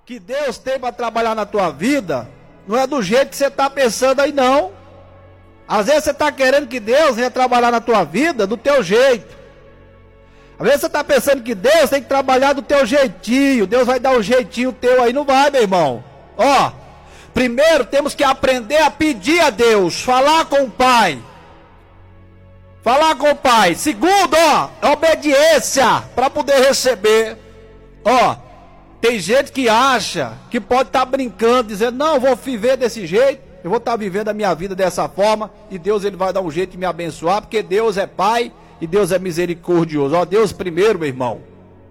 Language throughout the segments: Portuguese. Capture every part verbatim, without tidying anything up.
que Deus tem para trabalhar na tua vida, não é do jeito que você está pensando aí não. Às vezes você está querendo que Deus venha trabalhar na tua vida do teu jeito. Às vezes você está pensando que Deus tem que trabalhar do teu jeitinho. Deus vai dar um jeitinho teu aí, não vai, meu irmão. Ó, primeiro temos que aprender a pedir a Deus, falar com o Pai. Falar com o Pai. Segundo, ó, obediência para poder receber. Ó, tem gente que acha que pode estar tá brincando, dizendo, não, eu vou viver desse jeito, eu vou estar tá vivendo a minha vida dessa forma, e Deus ele vai dar um jeito de me abençoar, porque Deus é Pai e Deus é misericordioso. Ó, Deus primeiro, meu irmão.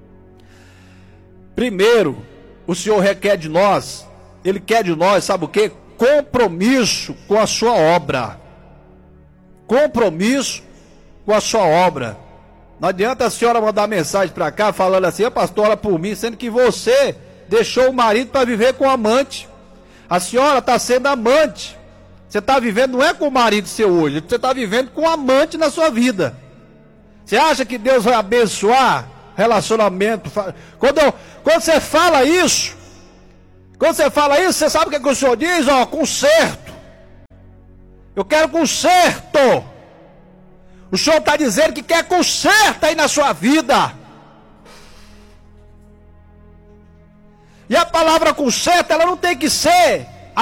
Primeiro, o Senhor requer de nós, Ele quer de nós, sabe o quê? Compromisso com a sua obra. Compromisso com a sua obra. Não adianta a senhora mandar mensagem para cá falando assim, a pastor, ora por mim, sendo que você deixou o marido para viver com o amante. A senhora está sendo amante. Você está vivendo, não é com o marido seu hoje, você está vivendo com o amante na sua vida. Você acha que Deus vai abençoar relacionamento? Quando, eu, quando você fala isso, quando você fala isso, você sabe o que, é que o Senhor diz? Ó, conserto. Eu quero conserto. O Senhor está dizendo que quer conserto aí na sua vida. E a palavra conserto, ela não tem que ser